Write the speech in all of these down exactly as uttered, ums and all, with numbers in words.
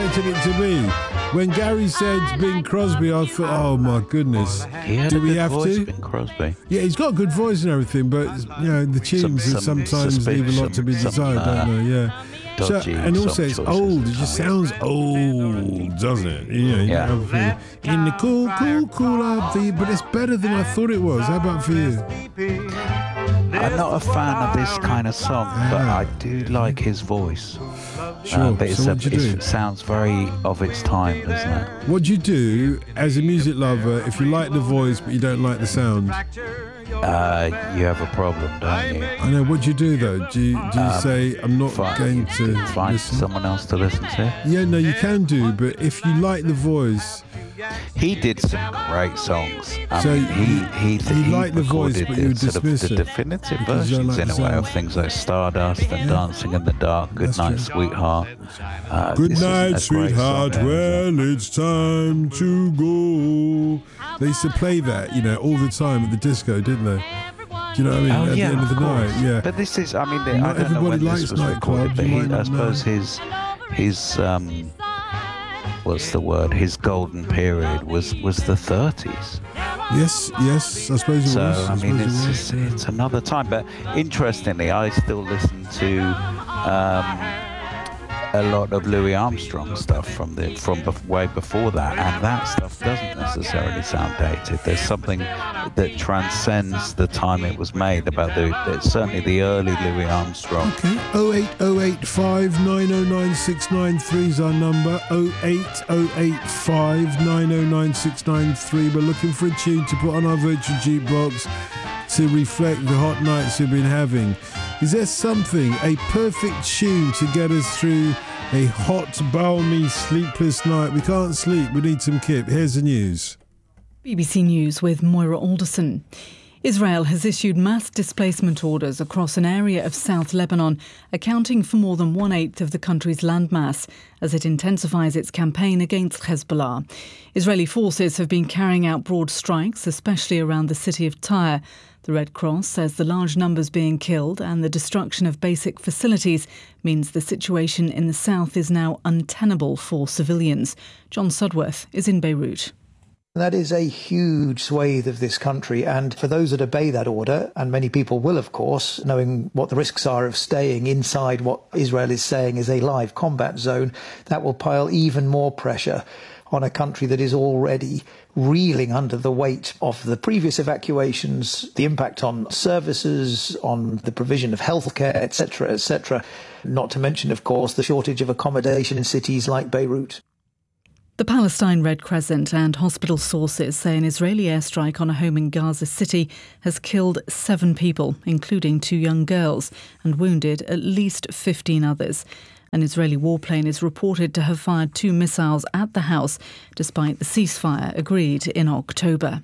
expected it to be. When Gary said Bing Crosby, I thought, oh my goodness, He had do a we good have voice, to? Bing Crosby. Yeah, he's got a good voice and everything, but you know the tunes Some- some sometimes leave a lot to be suspicion, some, desired, don't uh, they? Yeah. So, dodgy and also, song it's choices old. at It just times. sounds old, doesn't it? You know, you Yeah. have a feeling, in the cool, cool, cool of the, but it's better than I thought it was. How about for you? I'm not a fan of this kind of song, but I do like his voice. Sure. Uh, but it's so a, what'd you do? it sounds very of its time, doesn't it? What do you do as a music lover if you like the voice but you don't like the sound? Uh, you have a problem, don't you? I know. What do you do though? Do you do you Um, say I'm not Find, going to find listen? someone else to listen to. Yeah, no, you can do, but if you like the voice, He did some great songs. I So mean, he he you he like the voice, recorded but you the, sort of dismiss the it definitive because you don't versions like in the a way sound. of things like Stardust and Yeah. Dancing in the Dark, Good That's Night, true. Sweetheart. Uh, good this is a night, great sweetheart. song. Well, it's time to go. They used to play that, you know, all the time at the disco, didn't they? Do you know what I mean? Oh at yeah, the end of the course. night, yeah. But this is, I mean, the, I Not don't know when everybody this likes was recorded, nightclubs, but you he, might I not suppose know. his his um, what's the word? His golden period was was the thirties. Yes, yes, I suppose it So was. I mean, suppose it's it was, just, yeah. it's another time. But interestingly, I still listen to um, a lot of Louis Armstrong stuff from the from bef- way before that, and that stuff doesn't necessarily sound dated. There's something that transcends the time it was made about the, the certainly the early Louis Armstrong. Okay, oh eight oh eight five nine oh nine six nine three is our number, oh eight oh eight five nine oh nine six nine three. We're looking for a tune to put on our virtual jukebox to reflect the hot nights we've been having. Is there something, a perfect tune to get us through a hot, balmy, sleepless night? We can't sleep, we need some kip. Here's the news. B B C News with Moira Alderson. Israel has issued mass displacement orders across an area of South Lebanon, accounting for more than one-eighth of the country's landmass, as it intensifies its campaign against Hezbollah. Israeli forces have been carrying out broad strikes, especially around the city of Tyre. The Red Cross says the large numbers being killed and the destruction of basic facilities means the situation in the south is now untenable for civilians. John Sudworth is in Beirut. That is a huge swathe of this country, and for those that obey that order, and many people will, of course, knowing what the risks are of staying inside what Israel is saying is a live combat zone, that will pile even more pressure on a country that is already reeling under the weight of the previous evacuations, the impact on services, on the provision of healthcare, et cetera, et cetera. Not to mention, of course, the shortage of accommodation in cities like Beirut. The Palestine Red Crescent and hospital sources say an Israeli airstrike on a home in Gaza City has killed seven people, including two young girls, and wounded at least fifteen others. An Israeli warplane is reported to have fired two missiles at the house, despite the ceasefire agreed in October.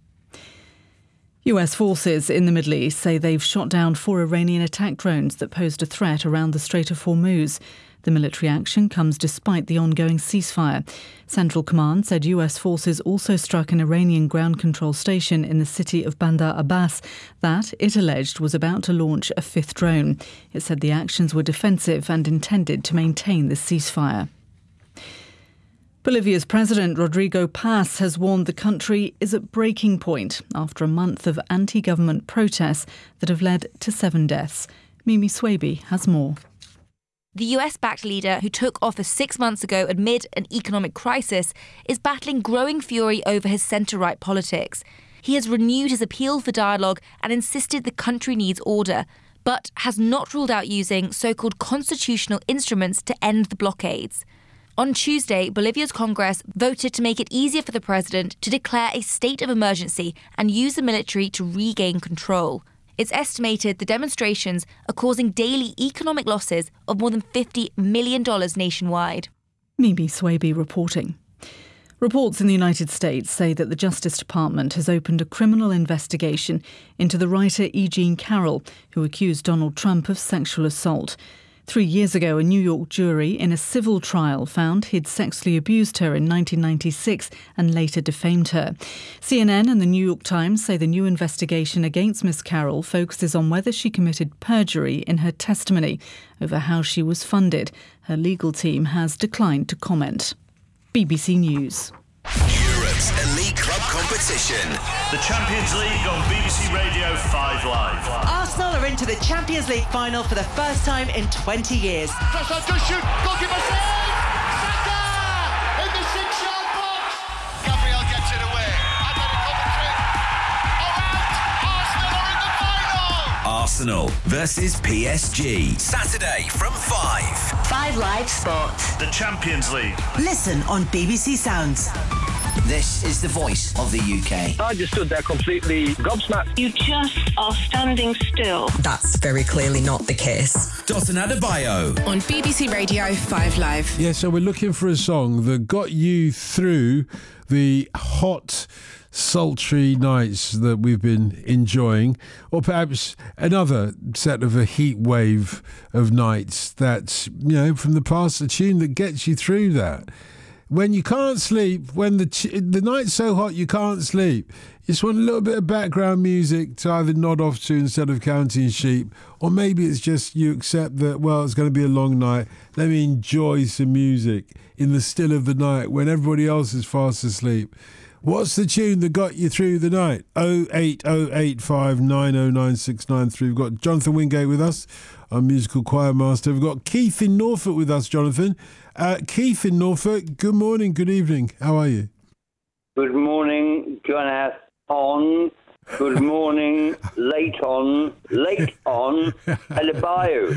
U S forces in the Middle East say they've shot down four Iranian attack drones that posed a threat around the Strait of Hormuz. The military action comes despite the ongoing ceasefire. Central Command said U S forces also struck an Iranian ground control station in the city of Bandar Abbas that, it alleged, was about to launch a fifth drone. It said the actions were defensive and intended to maintain the ceasefire. Bolivia's President Rodrigo Paz has warned the country is at breaking point after a month of anti-government protests that have led to seven deaths. Mimi Swaby has more. The U S-backed leader, who took office six months ago amid an economic crisis, is battling growing fury over his centre-right politics. He has renewed his appeal for dialogue and insisted the country needs order, but has not ruled out using so-called constitutional instruments to end the blockades. On Tuesday, Bolivia's Congress voted to make it easier for the president to declare a state of emergency and use the military to regain control. It's estimated the demonstrations are causing daily economic losses of more than fifty million dollars nationwide. Mimi Swaby reporting. Reports in the United States say that the Justice Department has opened a criminal investigation into the writer E. Jean Carroll, who accused Donald Trump of sexual assault. Three years ago, a New York jury in a civil trial found he'd sexually abused her in nineteen ninety-six and later defamed her. C N N and the New York Times say the new investigation against Miss Carroll focuses on whether she committed perjury in her testimony over how she was funded. Her legal team has declined to comment. B B C News. Europe's elite club competition. The Champions League on B B C Radio five Live. Arsenal are into the Champions League final for the first time in twenty years. Trossard does shoot. Goalkeeper save. Saka in the six-yard box. Gabriel gets it away. Atletico Madrid are out. Arsenal are in the final. Arsenal versus P S G. Saturday from five. Five Live Sport. The Champions League. Listen on B B C Sounds. This is the voice of the U K. I just stood there completely gobsmacked. You just are standing still. That's very clearly not the case. Dotun Adebayo. On B B C Radio five Live. Yeah, so we're looking for a song that got you through the hot, sultry nights that we've been enjoying, or perhaps another set of a heat wave of nights that's, you know, from the past, a tune that gets you through that. When you can't sleep, when the the night's so hot you can't sleep, you just want a little bit of background music to either nod off to instead of counting sheep, or maybe it's just you accept that, well, it's going to be a long night. Let me enjoy some music in the still of the night when everybody else is fast asleep. What's the tune that got you through the night? oh eight oh eight five nine oh nine six nine three. We've got Jonathan Wingate with us, our musical choir master. We've got Keith in Norfolk with us, Jonathan. Uh, Keith in Norfolk, good morning, good evening. How are you? Good morning, Jonathan. On. Good morning, late on, late on, Adebayo.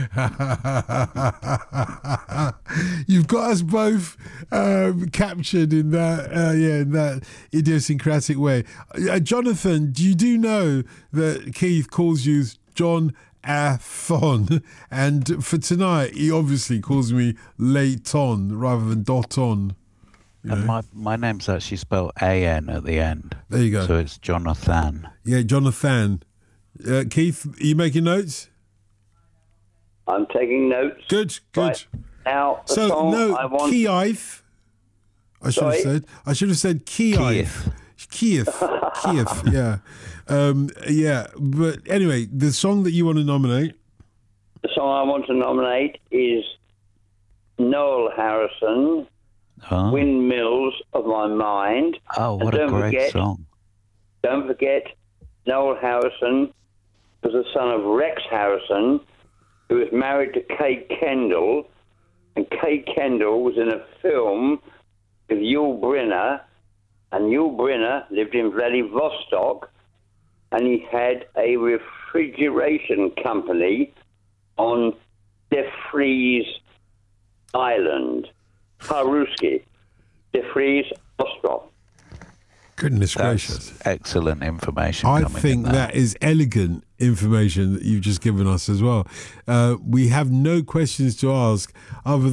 You've got us both um, captured in that, uh, yeah, in that idiosyncratic way. Uh, Jonathan, do you do know that Keith calls you John Athon, and for tonight he obviously calls me late on rather than dot on. You and know? my my name's actually spelled A N at the end. There you go. So it's Jonathan. Yeah, Jonathan. Uh, Keith, are you making notes? I'm taking notes. Good, good. Right. Now, the so song no, I want... Kiev. I should Sorry? have said. I should have said Kiev. Kiev. Kiev. Yeah. Um, yeah. But anyway, the song that you want to nominate. The song I want to nominate is Noel Harrison, huh? Windmills of My Mind. Oh, what a great forget, song. Don't forget, Noel Harrison was the son of Rex Harrison, who was married to Kate Kendall. And Kate Kendall was in a film with Yul Brynner. And Yul Brynner lived in Vladivostok, and he had a refrigeration company on Defries Island, Haruski, Defries Ostrov. Goodness That's gracious. Excellent information. I think that. that is elegant information that you've just given us as well. Uh, we have no questions to ask other than